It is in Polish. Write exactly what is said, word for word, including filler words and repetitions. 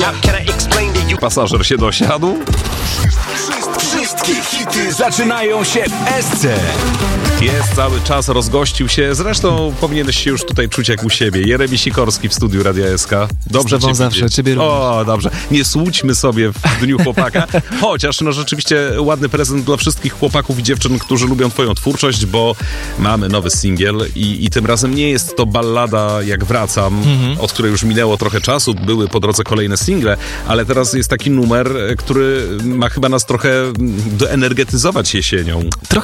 Pasażer się dosiadł. Wszystkie hity zaczynają się w S C. Jest cały czas, rozgościł się. Zresztą powinieneś się już tutaj czuć jak u siebie. Jeremi Sikorski w studiu Radia S K. Dobrze cię zawsze, widzieć. ciebie również. O, dobrze. Nie słućmy sobie w Dniu Chłopaka. Chociaż no rzeczywiście ładny prezent dla wszystkich chłopaków i dziewczyn, którzy lubią twoją twórczość, bo mamy nowy singiel i, i tym razem nie jest to ballada Jak wracam, mhm. od której już minęło trochę czasu. Były po drodze kolejne single, ale teraz jest taki numer, który ma chyba nas trochę doenergetyzować jesienią. Trochę